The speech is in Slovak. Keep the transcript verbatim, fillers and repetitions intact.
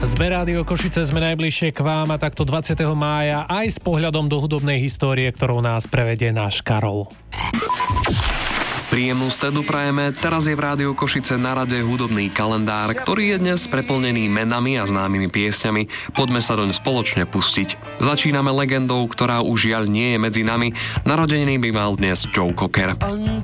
Sme Rádio Košice, sme najbližšie k vám a takto dvadsiateho mája aj s pohľadom do hudobnej histórie, ktorou nás prevedie náš Karol. Príjemnú stredu prajeme, teraz je v Rádiu Košice na rade hudobný kalendár, ktorý je dnes preplnený menami a známymi piesňami. Poďme sa doň spoločne pustiť. Začíname legendou, ktorá už žiaľ nie je medzi nami. Narodeniny by mal dnes Joe Cocker.